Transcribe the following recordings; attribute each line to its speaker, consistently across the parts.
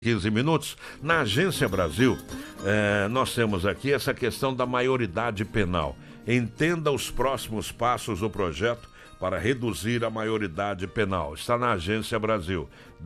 Speaker 1: 15 minutos. Na Agência Brasil, nós temos aqui essa questão da maioridade penal. Entenda os próximos passos do projeto para reduzir a maioridade penal. Está na Agência Brasil,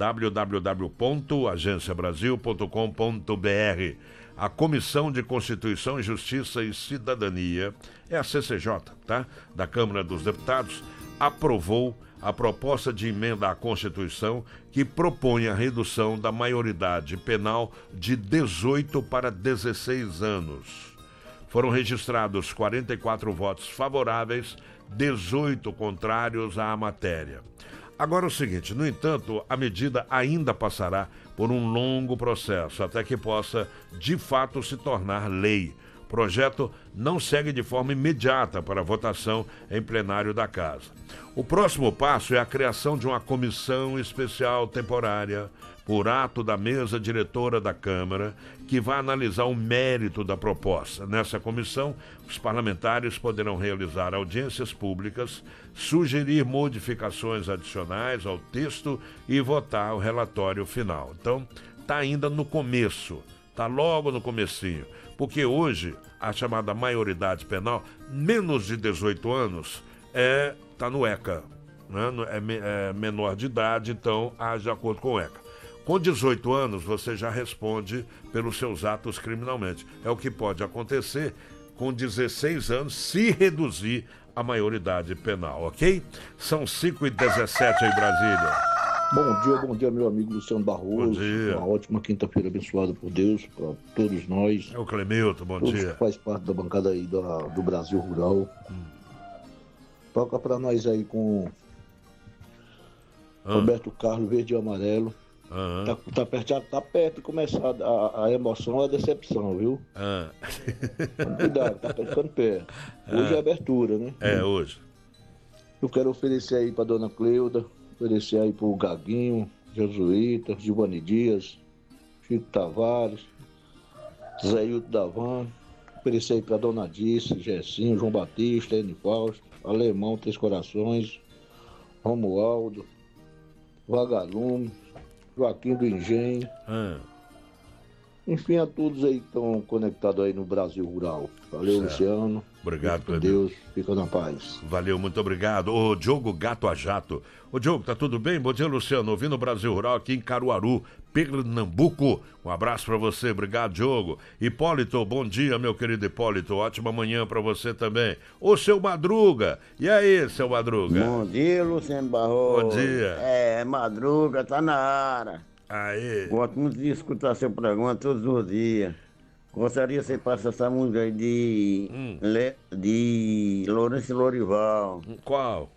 Speaker 1: www.agenciabrasil.com.br. A Comissão de Constituição, Justiça e Cidadania, é a CCJ, tá? Da Câmara dos Deputados, aprovou a proposta de emenda à Constituição que propõe a redução da maioridade penal de 18 para 16 anos. Foram registrados 44 votos favoráveis, 18 contrários à matéria. Agora é o seguinte, no entanto, a medida ainda passará por um longo processo até que possa, de fato, se tornar lei. O projeto não segue de forma imediata para votação em plenário da Casa. O próximo passo é a criação de uma comissão especial temporária, por ato da mesa diretora da Câmara, que vai analisar o mérito da proposta. Nessa comissão, os parlamentares poderão realizar audiências públicas, sugerir modificações adicionais ao texto e votar o relatório final. Então, está ainda no começo, está logo no comecinho, porque hoje a chamada maioridade penal, menos de 18 anos, está no ECA, né? É menor de idade, então age de acordo com o ECA. Com 18 anos, você já responde pelos seus atos criminalmente. É o que pode acontecer com 16 anos, se reduzir a maioridade penal, ok? São 5h17 em Brasília.
Speaker 2: Bom dia, meu amigo Luciano Barroso.
Speaker 1: Bom dia.
Speaker 2: Uma ótima quinta-feira abençoada por Deus, para todos nós.
Speaker 1: É o Clemilton, bom
Speaker 2: todos
Speaker 1: dia.
Speaker 2: Que faz parte da bancada aí do Brasil Rural. Toca para nós aí com Roberto Carlos, verde e amarelo. Tá perto de começar a emoção e a decepção, viu? Cuidado, tá ficando perto. Hoje é abertura, né?
Speaker 1: Hoje.
Speaker 2: Eu quero oferecer aí pra dona Cleuda, oferecer aí pro Gaguinho, Jesuíta, Giovanni Dias, Chico Tavares, Zé Hilton Davan, oferecer aí pra dona Dice, Gessinho, João Batista, N. Fausto, Alemão, Três Corações, Romualdo, Vagalume, Joaquim do Engenho. Enfim, a todos aí que estão conectados aí no Brasil Rural. Valeu, certo. Luciano.
Speaker 1: Obrigado,
Speaker 2: Cleber. Deus, fica na paz.
Speaker 1: Valeu, muito obrigado. Ô, Diogo Gato a Jato. Ô, Diogo, tá tudo bem? Bom dia, Luciano. Ouvindo o Brasil Rural aqui em Caruaru, Pernambuco. Um abraço pra você. Obrigado, Diogo. Hipólito, bom dia, meu querido Hipólito. Ótima manhã pra você também. Ô, seu Madruga. E aí, seu Madruga?
Speaker 3: Bom dia, Luciano Barroso.
Speaker 1: Bom dia.
Speaker 3: Madruga, tá na área.
Speaker 1: Aí.
Speaker 3: Gosto muito de escutar seu programa todos os dias. Gostaria que você passasse essa música aí de Lourenço Lorival.
Speaker 1: Qual?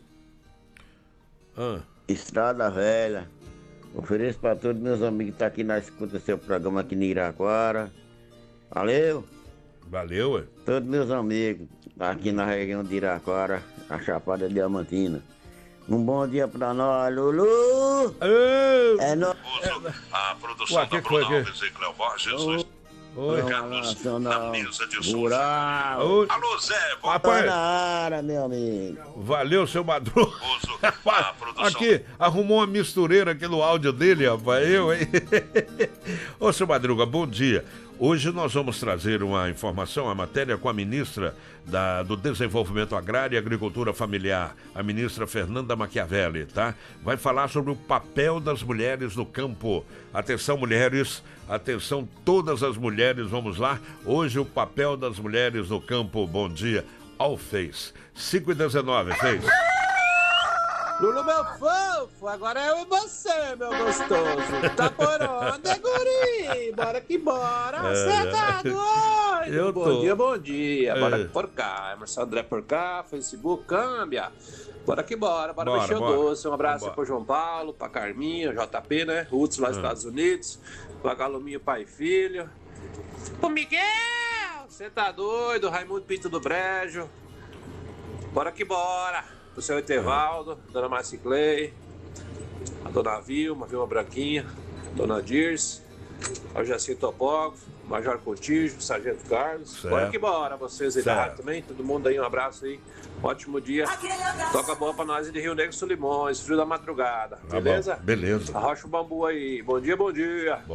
Speaker 3: Estrada Velha. Ofereço para todos meus amigos que estão aqui na escuta do seu programa aqui no Iraquara. Valeu?
Speaker 1: Valeu,
Speaker 3: Todos meus amigos aqui na região de Iraquara, a Chapada Diamantina. Um bom dia pra nós, Lulu!
Speaker 1: É
Speaker 3: nóis!
Speaker 1: A produção da Bruna Alves e Cleo Borges. Recados na mesa de som. Alô, Zé,
Speaker 3: Papai na área, meu amigo.
Speaker 1: Valeu, seu Madruga. Aqui, arrumou uma mistureira aqui no áudio dele, rapaz. Eu, hein? Ô, seu Madruga, bom dia. Hoje nós vamos trazer uma informação, a matéria com a ministra do Desenvolvimento Agrário e Agricultura Familiar, a ministra Fernanda Machiavelli, tá? Vai falar sobre o papel das mulheres no campo. Atenção, mulheres, atenção todas as mulheres, vamos lá. Hoje o papel das mulheres no campo. Bom dia ao Face. 5h19, Face.
Speaker 4: Lulu, meu fofo, agora é você, meu gostoso. Tá por onde, guri? Bora que bora. Você tá doido? Bom dia. Bora por cá. Emerson André por cá, Facebook, câmbia. Bora que bora. Bora mexer o doce. Um abraço pro João Paulo, pra Carminha, JP, né? Roots lá nos Estados Unidos. Pra Galominho, pai e filho. Pro Miguel! Você tá doido? Raimundo Pinto do Brejo. Bora que bora. O seu Etevaldo, dona Márcia Clay, a dona Vilma Branquinha, dona Dirce, o Jacinto Topógrafo, Major Contígio, Sargento Carlos. Certo. Bora que bora, vocês aí da rádio também, todo mundo aí, um abraço aí, ótimo dia. Toca boa pra nós de Rio Negro Solimões, frio da madrugada, beleza?
Speaker 1: Beleza.
Speaker 4: Arrocha o bambu aí, bom dia, bom dia.